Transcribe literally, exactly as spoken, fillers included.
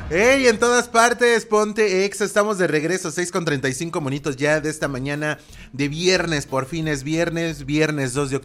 ¡Hey! En todas partes, ponte exa, estamos de regreso, seis con treinta y cinco monitos ya de esta mañana de viernes, por fin es viernes, viernes dos de octubre.